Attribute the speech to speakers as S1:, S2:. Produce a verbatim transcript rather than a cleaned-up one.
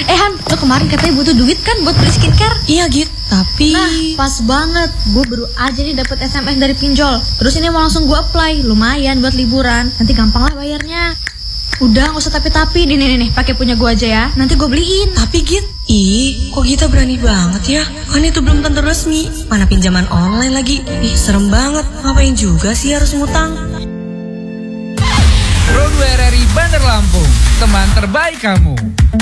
S1: Eh Han, lo kemarin katanya butuh duit kan buat beli skincare?
S2: Iya Git, tapi...
S1: Nah, pas banget. Gue baru aja nih dapet S M S dari pinjol. Terus ini mau langsung gue apply. Lumayan buat liburan. Nanti gampang lah bayarnya. Udah, gak usah tapi-tapi. Nih, nih, nih, pakai punya gue aja ya. Nanti gue beliin.
S2: Tapi Git, ih, kok Gita berani banget ya? Kan itu belum tentu resmi. Mana pinjaman online lagi. Ih, serem banget. Ngapain juga sih harus ngutang?
S3: Road W R R I Bandar Lampung, teman terbaik kamu.